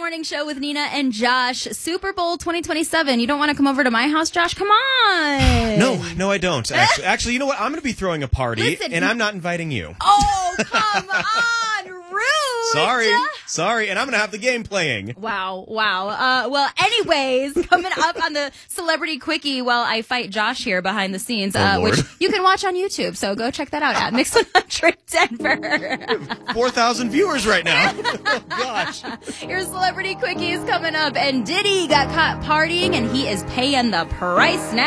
Morning Show with Nina and Josh. Super Bowl 2027. You don't want to come over to my house, Josh? Come on. No, I don't. Actually, you know what? I'm going to be throwing a party, and I'm not inviting you. Oh, come on. Rude. Sorry. And I'm going to have the game playing. Wow. Well, anyways, coming up on the Celebrity Quickie while I fight Josh here behind the scenes, which you can watch on YouTube. So go check that out at Mix 100 Denver. 4,000 viewers right now. Oh, gosh. Your Celebrity Quickie is coming up, and Diddy got caught partying, and he is paying the price now.